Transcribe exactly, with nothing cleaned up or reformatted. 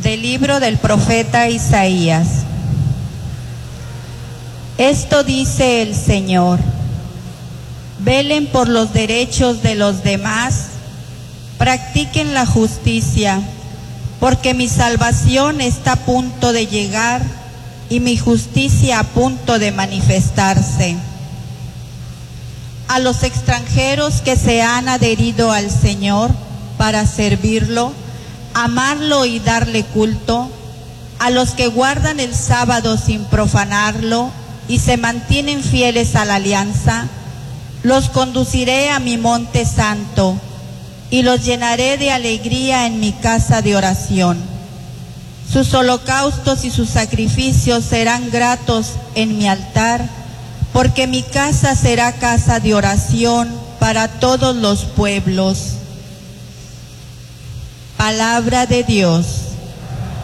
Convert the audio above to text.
Del libro del profeta Isaías. Esto dice el Señor: velen por los derechos de los demás, practiquen la justicia, porque mi salvación está a punto de llegar y mi justicia a punto de manifestarse. A los extranjeros que se han adherido al Señor para servirlo, amarlo y darle culto, a los que guardan el sábado sin profanarlo y se mantienen fieles a la alianza, los conduciré a mi monte santo y los llenaré de alegría en mi casa de oración. Sus holocaustos y sus sacrificios serán gratos en mi altar, porque mi casa será casa de oración para todos los pueblos. Palabra de Dios.